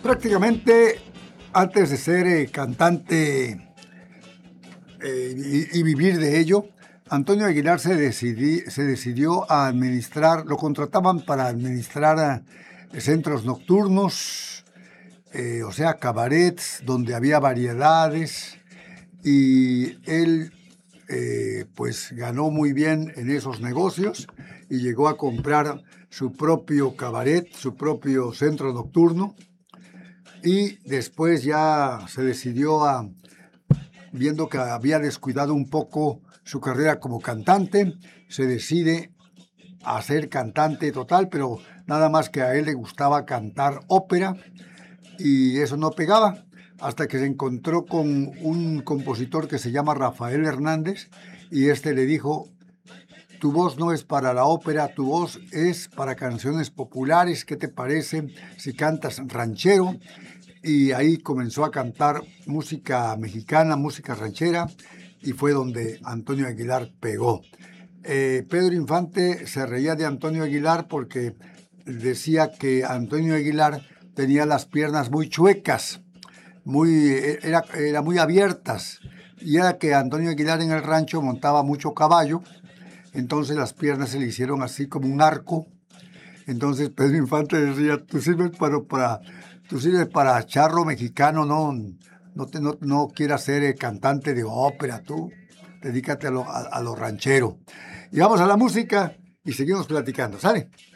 prácticamente antes de ser cantante y vivir de ello, Antonio Aguilar se decidió a administrar, lo contrataban para administrar centros nocturnos, o sea, cabarets donde había variedades, y él pues ganó muy bien en esos negocios y llegó a comprar su propio cabaret, su propio centro nocturno, y después ya se decidió a, viendo que había descuidado un poco su carrera como cantante, se decide a ser cantante total, pero nada más que a él le gustaba cantar ópera y eso no pegaba, hasta que se encontró con un compositor que se llama Rafael Hernández y este le dijo: tu voz no es para la ópera, tu voz es para canciones populares, ¿qué te parece si cantas ranchero? Y ahí comenzó a cantar música mexicana, música ranchera, y fue donde Antonio Aguilar pegó. Pedro Infante se reía de Antonio Aguilar porque decía que Antonio Aguilar tenía las piernas muy chuecas, era muy abiertas, y era que Antonio Aguilar en el rancho montaba mucho caballo, entonces las piernas se le hicieron así como un arco. Entonces Pedro Infante decía: tú sirves para charro mexicano, no quieras ser cantante de ópera, tú dedícate a lo ranchero. Y vamos a la música y seguimos platicando, ¿sale?